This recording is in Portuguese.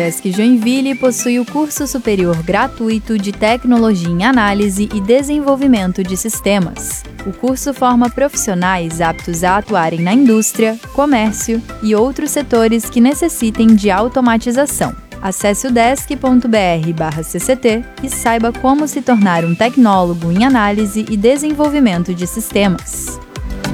Udesc Joinville possui o curso superior gratuito de Tecnologia em Análise e Desenvolvimento de Sistemas. O curso forma profissionais aptos a atuarem na indústria, comércio e outros setores que necessitem de automatização. Acesse udesc.br/cct e saiba como se tornar um tecnólogo em análise e desenvolvimento de sistemas.